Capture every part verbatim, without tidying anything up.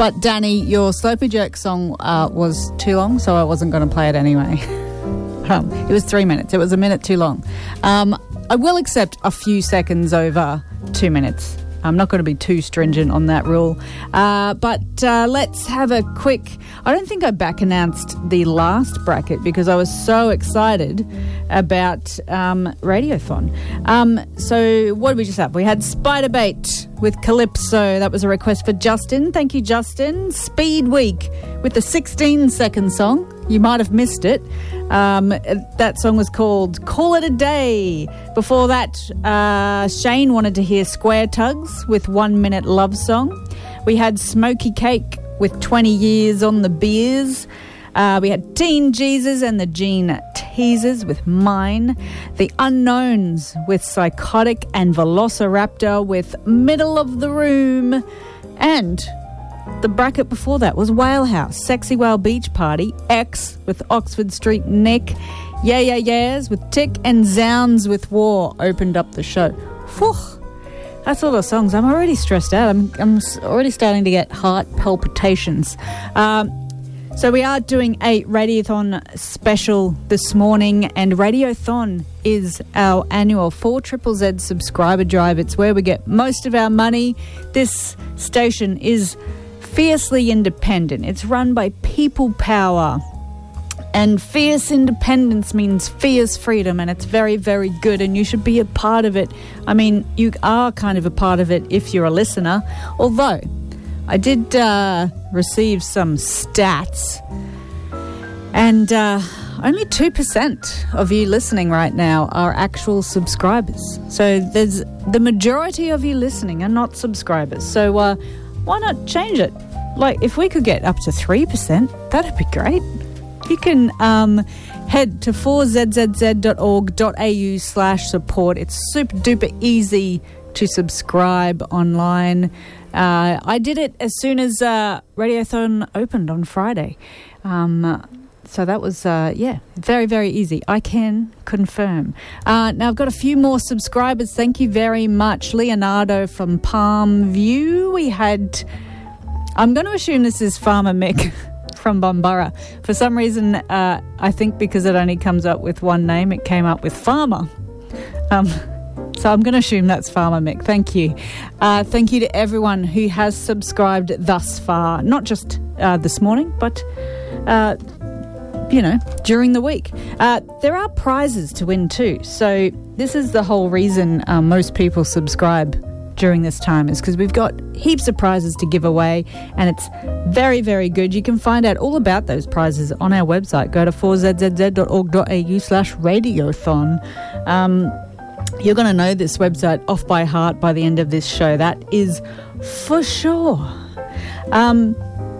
But Danny, your Slopey Jerk song uh, was too long, so I wasn't going to play it anyway. um, it was three minutes. It was a minute too long. Um, I will accept a few seconds over two minutes. I'm not going to be too stringent on that rule. Uh, but uh, let's have a quick... I don't think I back announced the last bracket because I was so excited about um, Radiothon. Um, so what did we just have? We had Spider Bait with Calypso. That was a request for Justin. Thank you, Justin. Speed Week with the sixteen-second song. You might have missed it. Um, that song was called Call It a Day. Before that, uh, Shane wanted to hear Square Tugs with One Minute Love Song. We had Smoky Cake with twenty years on the Beers. Uh, we had Teen Jesus and the Gene Teasers with Mine. The Unknowns with Psychotic and Velociraptor with Middle of the Room. And the bracket before that was Whale House, Sexy Whale Beach Party, X with Oxford Street Nick, Yeah Yeah Yeahs with Tick, and Zounds with War opened up the show. Whew. That's all the songs. I'm already stressed out. I'm I'm already starting to get heart palpitations. Um, so we are doing a Radiothon special this morning, and Radiothon is our annual four Triple Z subscriber drive. It's where we get most of our money. This station is fiercely independent. It's run by people power. And fierce independence means fierce freedom, and it's very, very good, and you should be a part of it. I mean, you are kind of a part of it if you're a listener, although I did uh, receive some stats, and uh, only two percent of you listening right now are actual subscribers. So there's the majority of you listening are not subscribers. So uh, why not change it? Like, if we could get up to three percent, that'd be great. You can um, head to four z z z dot org dot a u slash support. It's super duper easy to subscribe online. Uh, I did it as soon as uh, Radiothon opened on Friday. Um, so that was, uh, yeah, very, very easy. I can confirm. Uh, now, I've got a few more subscribers. Thank you very much. Leonardo from Palm View. We had, I'm going to assume this is Farmer Mick from Bombara. For some reason, uh, I think because it only comes up with one name, it came up with Farmer. Um, so I'm going to assume that's Farmer Mick. Thank you. Uh, thank you to everyone who has subscribed thus far, not just uh, this morning, but, uh, you know, during the week. Uh, there are prizes to win too. So this is the whole reason uh, most people subscribe during this time, is because we've got heaps of prizes to give away, and it's very, very good. You can find out all about those prizes on our website. Go to four z z z dot org dot a u slash radiothon. Um, you're going to know this website off by heart by the end of this show. That is for sure. Um,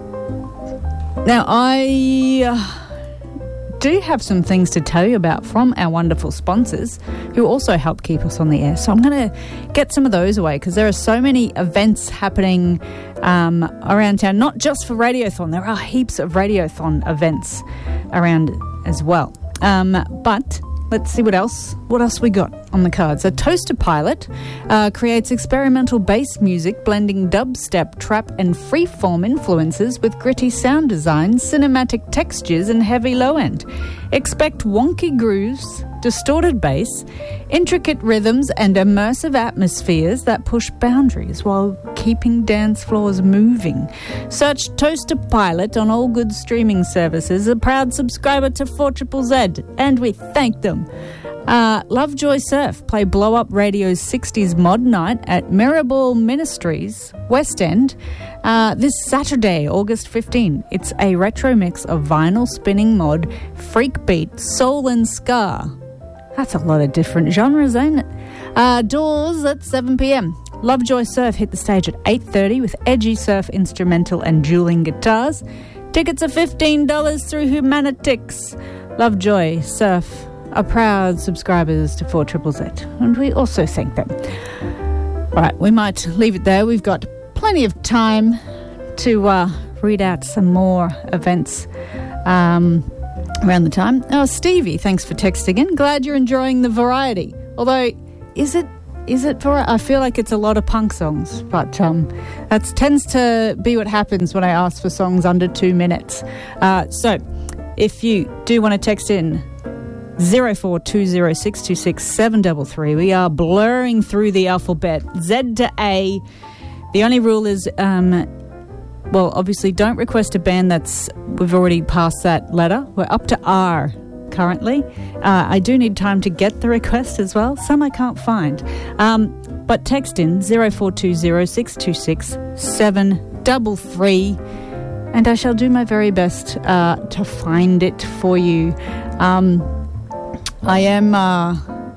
now, I... Uh, do have some things to tell you about from our wonderful sponsors who also help keep us on the air. So I'm going to get some of those away because there are so many events happening um, around town, not just for Radiothon. There are heaps of Radiothon events around as well. Um, but let's see what else. What else we got on the cards? A Toaster Pilot uh, creates experimental bass music blending dubstep, trap and freeform influences with gritty sound design, cinematic textures and heavy low end. Expect wonky grooves, distorted bass, intricate rhythms and immersive atmospheres that push boundaries while keeping dance floors moving. Search Toaster Pilot on all good streaming services. A proud subscriber to four triple Z, and we thank them. Uh, Lovejoy Surf play Blow Up Radio's sixties mod night at Mirabel Ministries, West End, uh, this Saturday, August fifteenth. It's a retro mix of vinyl spinning mod, freak beat, soul and ska. That's a lot of different genres, ain't it? Uh, doors at seven p.m. Lovejoy Surf hit the stage at eight thirty with edgy surf instrumental and dueling guitars. Tickets are fifteen dollars through Humanitix. Lovejoy Surf are proud subscribers to four triple Z, and we also thank them. Right, we might leave it there. We've got plenty of time to uh, read out some more events um, around the time. Oh, Stevie, thanks for texting in. Glad you're enjoying the variety. Although, is it is it for... I feel like it's a lot of punk songs, but um, that tends to be what happens when I ask for songs under two minutes. Uh, so, if you do want to text in, zero four two zero six two six seven three three. We are blurring through the alphabet, Z to A. The only rule is, um, well, obviously don't request a band that's... We've already passed that letter. We're up to R currently. Uh, I do need time to get the request as well. Some I can't find. Um, but text in zero four two zero six two six seven three three and I shall do my very best uh, to find it for you. Um, I am uh,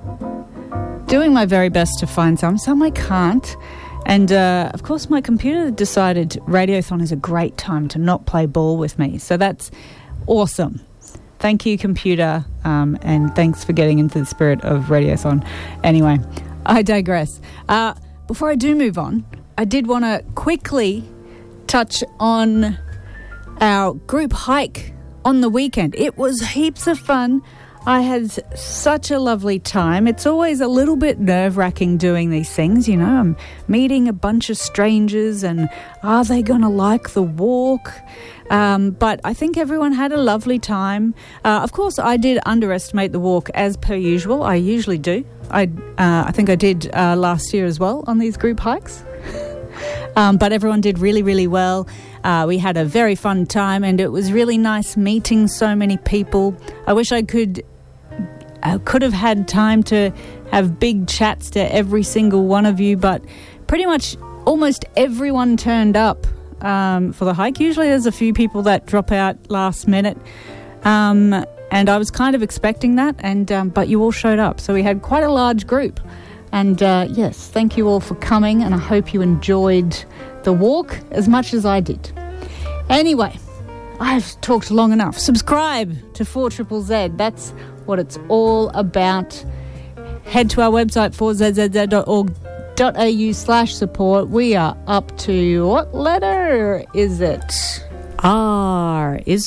doing my very best to find some. Some I can't. And, uh, of course, my computer decided Radiothon is a great time to not play ball with me. So that's awesome. Thank you, computer, um, and thanks for getting into the spirit of Radiothon. Anyway, I digress. Uh, before I do move on, I did want to quickly touch on our group hike on the weekend. It was heaps of fun. I had such a lovely time. It's always a little bit nerve-wracking doing these things, you know. I'm meeting a bunch of strangers and are they going to like the walk? Um, but I think everyone had a lovely time. Uh, of course, I did underestimate the walk as per usual. I usually do. I, uh, I think I did uh, last year as well on these group hikes. Um, but everyone did really, really well. Uh, we had a very fun time and it was really nice meeting so many people. I wish I could... I could have had time to have big chats to every single one of you, but pretty much almost everyone turned up um, for the hike. Usually there's a few people that drop out last minute, um, and I was kind of expecting that, and um, but you all showed up. So we had quite a large group. And uh, yes, thank you all for coming, and I hope you enjoyed the walk as much as I did. Anyway, I've talked long enough. Subscribe to four Z Z Z. That's what it's all about. Head to our website, four z z z dot org dot a u slash support. We are up to, what letter is it? R is